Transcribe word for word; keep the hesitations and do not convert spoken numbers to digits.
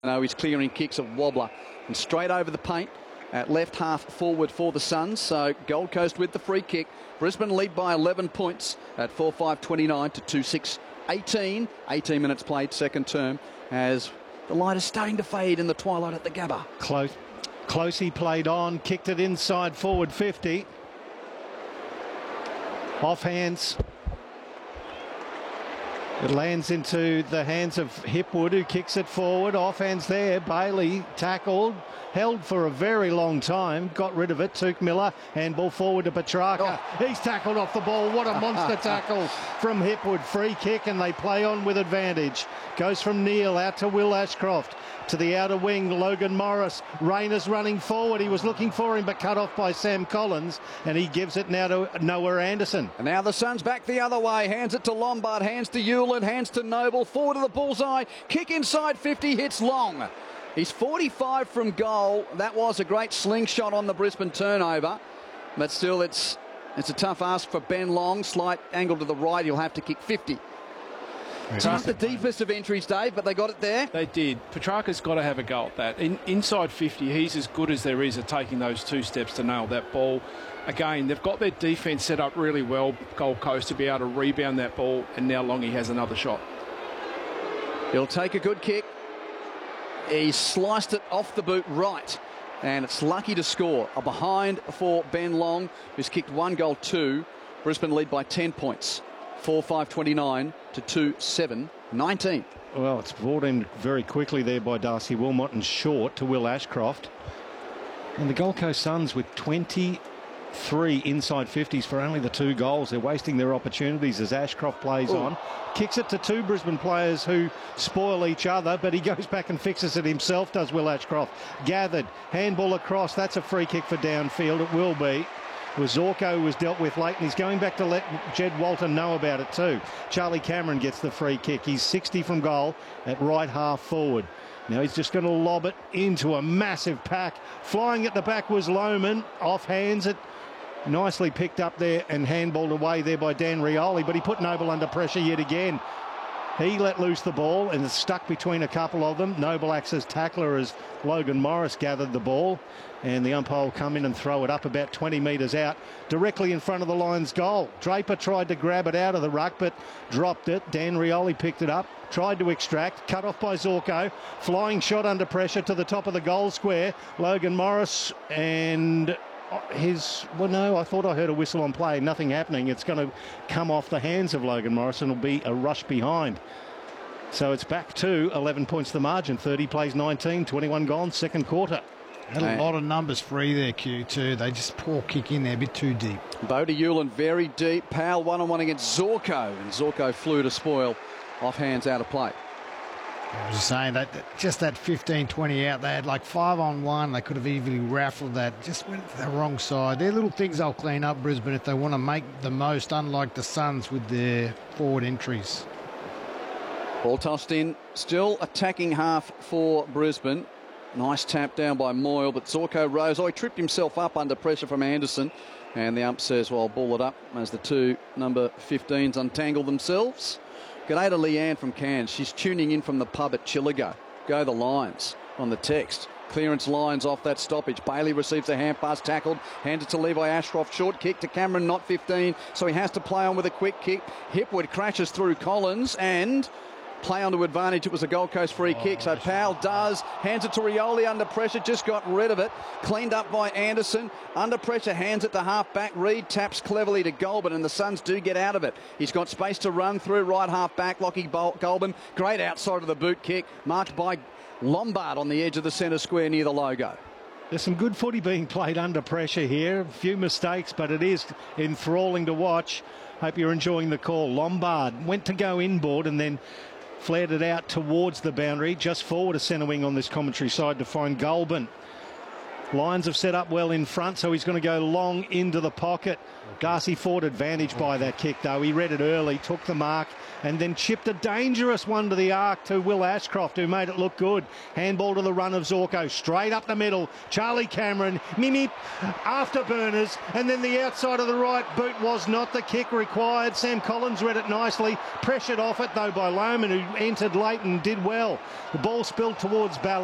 No, he's clearing kicks of Wobbler and straight over the paint at left half forward for the Suns. So Gold Coast with the free kick. Brisbane lead by eleven points at four five twenty-nine to two six eighteen. eighteen minutes played, second term, as the light is starting to fade in the twilight at the Gabba. Close, close he played on, kicked it inside forward fifty. Off hands. It lands into the hands of Hipwood, who kicks it forward. Off hands there. Bailey tackled, held for a very long time, got rid of it. Tuke Miller, handball forward to Petrarca. Oh. He's tackled off the ball. What a monster tackle from Hipwood. Free kick, and they play on with advantage. Goes from Neil out to Will Ashcroft. To the outer wing, Logan Morris. Rayner's running forward. He was looking for him, but cut off by Sam Collins, and he gives it now to Noah Anderson. And now the Suns back the other way. Hands it to Lombard, hands to Hewlett, hands to Noble. Forward to the bullseye. Kick inside fifty, hits long. He's forty-five from goal. That was a great slingshot on the Brisbane turnover, but still it's, it's a tough ask for Ben Long. Slight angle to the right. He'll have to kick fifty. It's not the deepest of entries, Dave, but they got it there. They did. Petrarca's got to have a go at that. In, inside fifty, he's as good as there is at taking those two steps to nail that ball. Again, they've got their defence set up really well, Gold Coast, to be able to rebound that ball, and now Longy has another shot. He'll take a good kick. He sliced it off the boot right, and it's lucky to score. A behind for Ben Long, who's kicked one goal, two. Brisbane lead by ten points. four five twenty-nine to two seven nineteen. Well, it's brought in very quickly there by Darcy Wilmot and short to Will Ashcroft. And the Gold Coast Suns with twenty-three inside fifties for only the two goals. They're wasting their opportunities as Ashcroft plays Ooh. on. Kicks it to two Brisbane players who spoil each other, but he goes back and fixes it himself, does Will Ashcroft. Gathered, handball across. That's a free kick for downfield. It will be. Zorko was dealt with late, and he's going back to let Jed Walton know about it too. Charlie Cameron gets the free kick. He's sixty from goal at right half forward. Now he's just going to lob it into a massive pack. Flying at the back was Lohman. Off hands it. Nicely picked up there and handballed away there by Dan Rioli, but he put Noble under pressure yet again. He let loose the ball and it's stuck between a couple of them. Noble acts as tackler as Logan Morris gathered the ball, and the umpire will come in and throw it up about twenty metres out, directly in front of the Lions' goal. Draper tried to grab it out of the ruck, but dropped it. Dan Rioli picked it up, tried to extract, cut off by Zorko. Flying shot under pressure to the top of the goal square. Logan Morris and his, well, no, I thought I heard a whistle on play. Nothing happening. It's going to come off the hands of Logan Morris and it'll be a rush behind. So it's back to eleven points the margin. thirty plays nineteen, twenty-one gone, second quarter. Had a lot of numbers free there, Q, too. They just poor kick in there, a bit too deep. Bodie Hewlin very deep. Powell one-on-one against Zorko, and Zorko flew to spoil. Off hands, out of play. I was just saying that, that just that fifteen twenty out, they had like five on one. They could have easily raffled that. Just went to the wrong side. They're little things they'll clean up, Brisbane, if they want to make the most, unlike the Suns with their forward entries. Ball tossed in. Still attacking half for Brisbane. Nice tap down by Moyle, but Zorko rose. Oh, he tripped himself up under pressure from Anderson. And the ump says, well, ball it up as the two number fifteens untangle themselves. G'day to Leanne from Cairns. She's tuning in from the pub at Chillago. Go the Lions on the text. Clearance Lions off that stoppage. Bailey receives a hand pass, tackled. Handed to Levi Ashcroft. Short kick to Cameron, not fifteen. So he has to play on with a quick kick. Hipwood crashes through Collins and play onto advantage. It was a Gold Coast free oh, kick. So Powell does. Hands it to Rioli under pressure. Just got rid of it. Cleaned up by Anderson. Under pressure. Hands it to half back. Reed taps cleverly to Goulburn, and the Suns do get out of it. He's got space to run through right half back. Lockie Goulburn. Great outside of the boot kick. Marked by Lombard on the edge of the centre square near the logo. There's some good footy being played under pressure here. A few mistakes, but it is enthralling to watch. Hope you're enjoying the call. Lombard went to go inboard and then flared it out towards the boundary, just forward a centre wing on this commentary side to find Goulburn. Lions have set up well in front, so he's going to go long into the pocket. Darcy Ford advantage by that kick, though. He read it early, took the mark, and then chipped a dangerous one to the arc to Will Ashcroft, who made it look good. Handball to the run of Zorko, straight up the middle. Charlie Cameron, Mimi, afterburners, and then the outside of the right boot was not the kick required. Sam Collins read it nicely, pressured off it, though, by Lohman, who entered late and did well. The ball spilled towards Ballard.